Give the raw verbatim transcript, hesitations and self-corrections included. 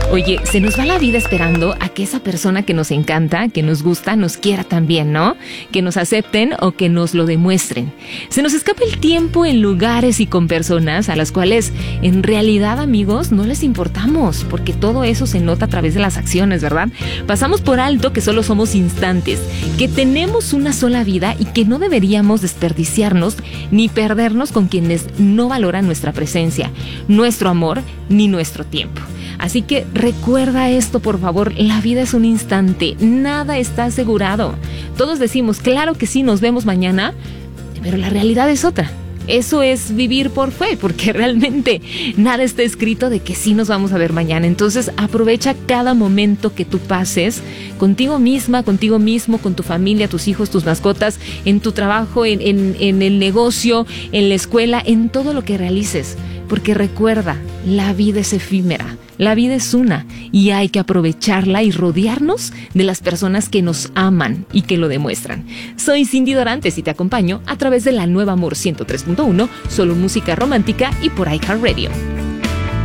Oye, se nos va la vida esperando a que esa persona que nos encanta, que nos gusta, nos quiera también, ¿no? Que nos acepten o que nos lo demuestren. Se nos escapa el tiempo en lugares y con personas a las cuales en realidad, amigos, no les importamos, porque todo eso se nota a través de las acciones, ¿verdad? Pasamos por alto que solo somos instantes, que tenemos una sola vida y que no deberíamos desperdiciarnos ni perdernos con quienes no valoran nuestra presencia, nuestro amor ni nuestro tiempo. Así que recuerda esto, por favor, la vida es un instante, nada está asegurado. Todos decimos, claro que sí, nos vemos mañana, pero la realidad es otra. Eso es vivir por fe, porque realmente nada está escrito de que sí nos vamos a ver mañana. Entonces aprovecha cada momento que tú pases contigo misma, contigo mismo, con tu familia, tus hijos, tus mascotas, en tu trabajo, en, en, en el negocio, en la escuela, en todo lo que realices. Porque recuerda, la vida es efímera, la vida es una y hay que aprovecharla y rodearnos de las personas que nos aman y que lo demuestran. Soy Cindy Dorantes y te acompaño a través de la Nueva Amor ciento tres punto uno, solo música romántica y por iHeartRadio.